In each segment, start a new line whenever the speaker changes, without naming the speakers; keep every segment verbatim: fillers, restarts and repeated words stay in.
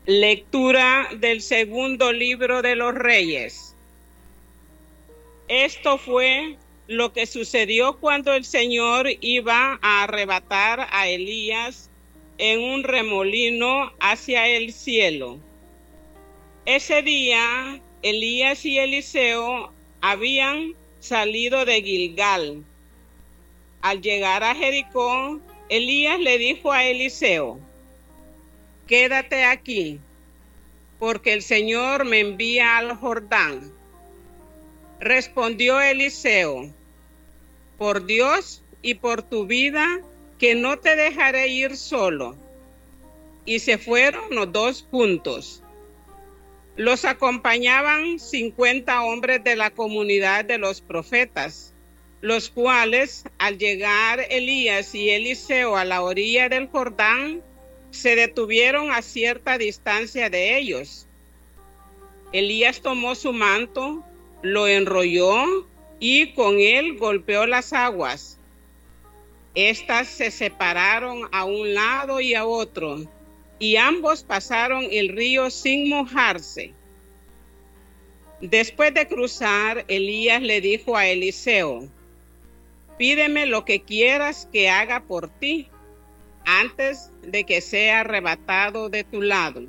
Lectura del segundo libro de los Reyes. Esto fue lo que sucedió cuando el Señor iba a arrebatar a Elías en un remolino hacia el cielo. Ese día, Elías y Eliseo habían salido de Gilgal. Al llegar a Jericó, Elías le dijo a Eliseo: quédate aquí, porque el Señor me envía al Jordán. Respondió Eliseo: por Dios y por tu vida, que no te dejaré ir solo. Y se fueron los dos juntos. Los acompañaban cincuenta hombres de la comunidad de los profetas, los cuales, al llegar Elías y Eliseo a la orilla del Jordán, se detuvieron a cierta distancia de ellos. Elías tomó su manto, lo enrolló y con él golpeó las aguas. Estas se separaron a un lado y a otro, y ambos pasaron el río sin mojarse. Después de cruzar, Elías le dijo a Eliseo: pídeme lo que quieras que haga por ti, antes de que sea arrebatado de tu lado.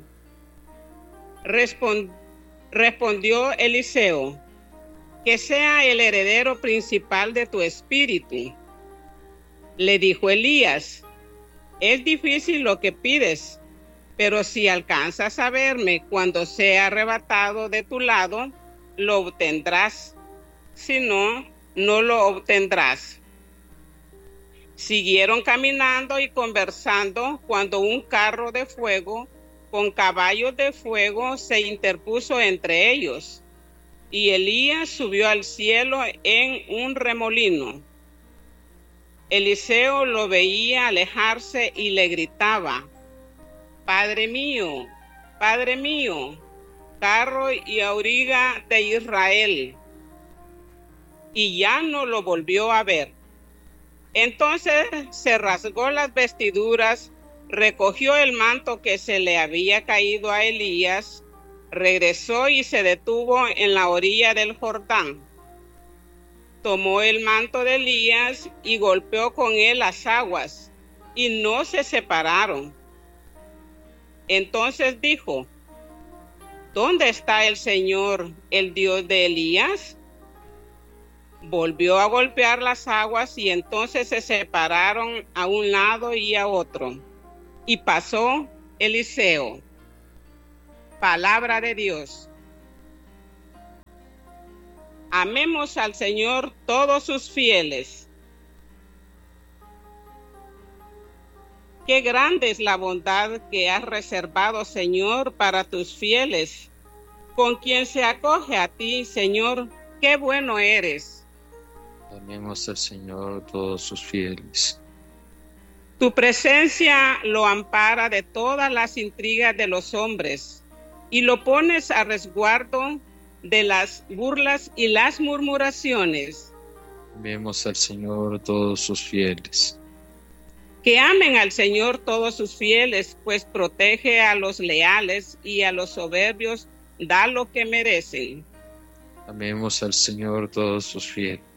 Respond, respondió Eliseo: que sea el heredero principal de tu espíritu. Le dijo Elías: es difícil lo que pides, pero si alcanzas a verme cuando sea arrebatado de tu lado, lo obtendrás. Si no, no lo obtendrás. Siguieron caminando y conversando cuando un carro de fuego con caballos de fuego se interpuso entre ellos, y Elías subió al cielo en un remolino. Eliseo lo veía alejarse y le gritaba: Padre mío, Padre mío, carro y auriga de Israel. Y ya no lo volvió a ver. Entonces se rasgó las vestiduras, recogió el manto que se le había caído a Elías, regresó y se detuvo en la orilla del Jordán. Tomó el manto de Elías y golpeó con él las aguas, y no se separaron. Entonces dijo: ¿dónde está el Señor, el Dios de Elías? Volvió a golpear las aguas y entonces se separaron a un lado y a otro. Y pasó Eliseo. Palabra de Dios. Amemos al Señor todos sus fieles. Qué grande es la bondad que has reservado, Señor, para tus fieles. Con quien se acoge a ti, Señor, qué bueno eres.
Amemos al Señor todos sus fieles.
Tu presencia lo ampara de todas las intrigas de los hombres y lo pones a resguardo de las burlas y las murmuraciones.
Amemos al Señor todos sus fieles.
Que amen al Señor todos sus fieles, pues protege a los leales y a los soberbios da lo que merecen.
Amemos al Señor todos sus fieles.